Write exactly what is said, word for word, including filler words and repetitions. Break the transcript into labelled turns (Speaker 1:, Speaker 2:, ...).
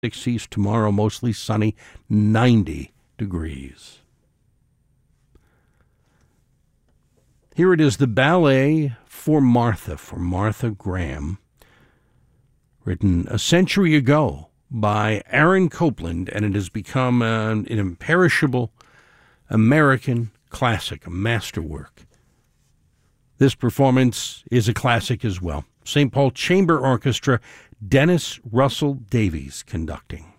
Speaker 1: sixties. Tomorrow, mostly sunny, ninety degrees. Here it is, the ballet for Martha, for Martha Graham, written a century ago by Aaron Copland, and it has become an, an imperishable American classic, a masterwork. This performance is a classic as well. Saint Paul Chamber Orchestra, Dennis Russell Davies conducting.